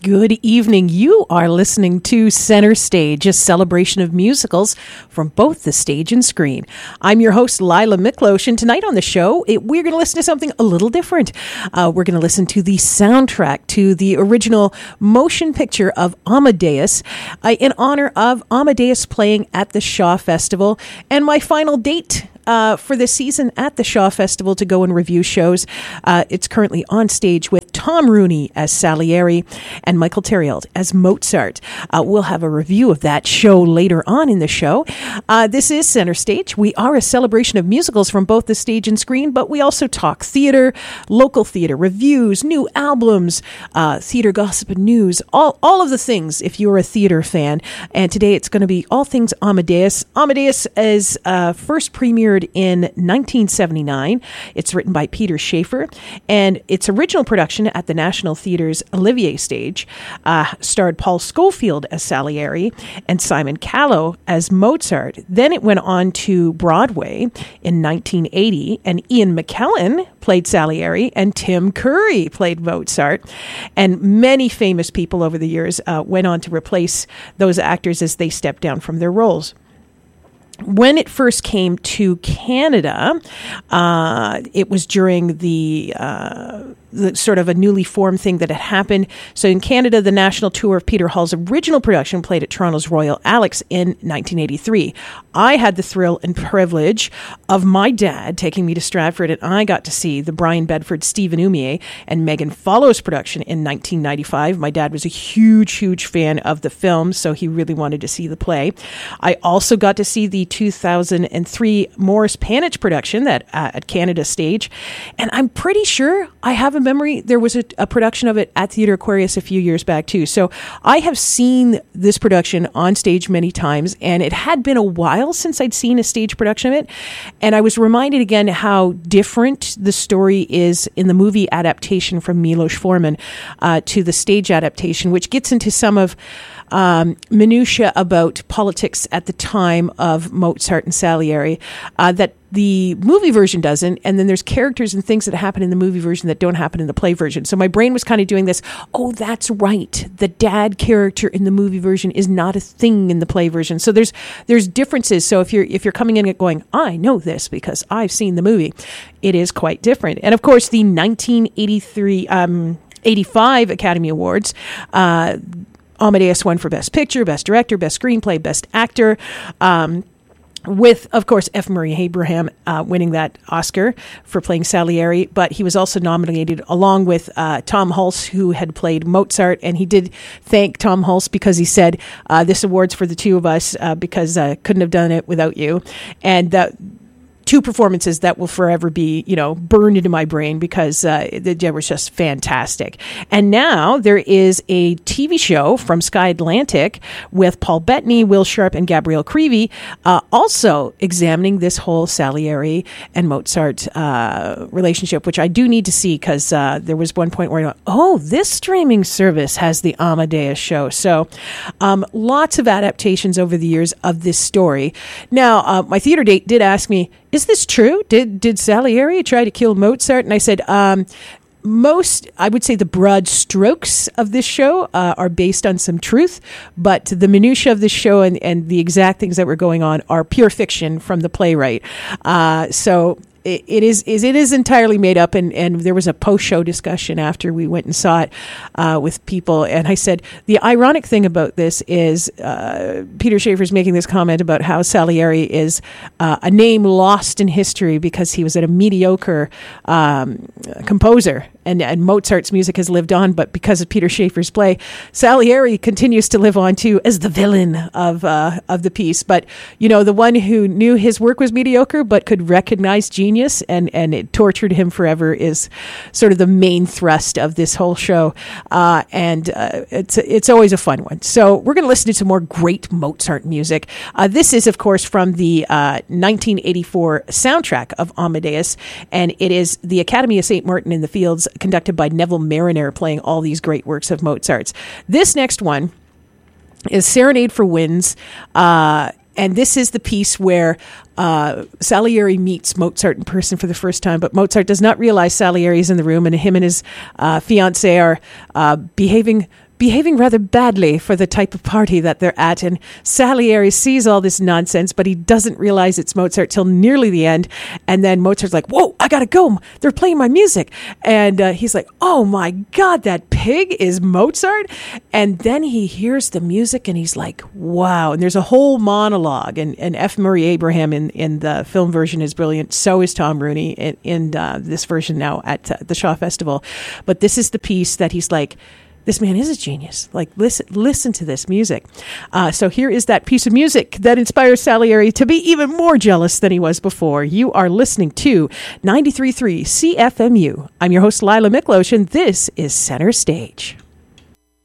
Good evening. You are listening to Center Stage, a celebration of musicals from both the stage and screen. I'm your host, Lila Miklosh, and tonight on the show, we're going to listen to something a little different. We're going to listen to the soundtrack to the original motion picture of Amadeus in honor of Amadeus playing at the Shaw Festival. And my final date for this season at the Shaw Festival to go and review shows. It's currently on stage with Tom Rooney as Salieri and Michael Theriault as Mozart. We'll have a review of that show later on in the show. This is Center Stage. We are a celebration of musicals from both the stage and screen, but we also talk theater, local theater, reviews, new albums, theater gossip and news, all of the things if you're a theater fan. And today it's going to be all things Amadeus. Amadeus is first premiered in 1979. It's written by Peter Shaffer, and its original production at the National Theatre's Olivier stage starred Paul Scofield as Salieri and Simon Callow as Mozart. Then it went on to Broadway in 1980, and Ian McKellen played Salieri and Tim Curry played Mozart. And many famous people over the years went on to replace those actors as they stepped down from their roles. When it first came to Canada, it was during the sort of a newly formed thing that had happened. So in Canada, the national tour of Peter Hall's original production played at Toronto's Royal Alex in 1983. I had the thrill and privilege of my dad taking me to Stratford, and I got to see the Brian Bedford, Stephen Oumier, and Megan Follows production in 1995. My dad was a huge fan of the film, so he really wanted to see the play. I also got to see the 2003 Morris Panitch production that at Canada Stage, and I'm pretty sure I have a memory there was a production of it at Theatre Aquarius a few years back too. So I have seen this production on stage many times, and it had been a while since I'd seen a stage production of it, and I was reminded again how different the story is in the movie adaptation from Milos Forman to the stage adaptation, which gets into some of minutia about politics at the time of Mozart and Salieri that the movie version doesn't, and then there's characters and things that happen in the movie version that don't happen in the play version. So my brain was kind of doing this, oh, that's right, the dad character in the movie version is not a thing in the play version. So there's differences. So if you're coming in and going, I know this because I've seen the movie, it is quite different. And of course, the 1985 Academy Awards, Amadeus won for Best Picture, Best Director, Best Screenplay, Best Actor, with, of course, F. Murray Abraham winning that Oscar for playing Salieri. But he was also nominated along with Tom Hulce, who had played Mozart. And he did thank Tom Hulce because he said, this award's for the two of us because I couldn't have done it without you. And that two performances that will forever be, burned into my brain because they were just fantastic. And now there is a TV show from Sky Atlantic with Paul Bettany, Will Sharp, and Gabrielle Creevy also examining this whole Salieri and Mozart relationship, which I do need to see because there was one point where I go, this streaming service has the Amadeus show. So lots of adaptations over the years of this story. Now, my theater date did ask me, is this true? Did Salieri try to kill Mozart? And I said, I would say the broad strokes of this show are based on some truth, but the minutia of this show and the exact things that were going on are pure fiction from the playwright. So it is entirely made up, and there was a post-show discussion after we went and saw it with people, and I said, the ironic thing about this is Peter Shaffer's making this comment about how Salieri is a name lost in history because he was a mediocre composer, and Mozart's music has lived on, but because of Peter Shaffer's play, Salieri continues to live on too as the villain of the piece. But the one who knew his work was mediocre but could recognize genius and it tortured him forever is sort of the main thrust of this whole show, and it's always a fun one. So we're going to listen to some more great Mozart music. This is, of course, from the 1984 soundtrack of Amadeus, and it is the Academy of St. Martin in the Fields, conducted by Neville Marriner, playing all these great works of Mozart's. This next one is Serenade for Winds, and this is the piece where Salieri meets Mozart in person for the first time, but Mozart does not realize Salieri is in the room, and him and his fiancée are behaving behaving rather badly for the type of party that they're at. And Salieri sees all this nonsense, but he doesn't realize it's Mozart till nearly the end. And then Mozart's like, whoa, I gotta go. They're playing my music. And he's like, oh my God, that pig is Mozart. And then he hears the music and he's like, wow. And there's a whole monologue. And F. Murray Abraham in the film version is brilliant. So is Tom Rooney in this version now at the Shaw Festival. But this is the piece that he's like, this man is a genius. Like, listen to this music. So here is that piece of music that inspires Salieri to be even more jealous than he was before. You are listening to 93.3 CFMU. I'm your host, Lila Miklosh, and this is Center Stage.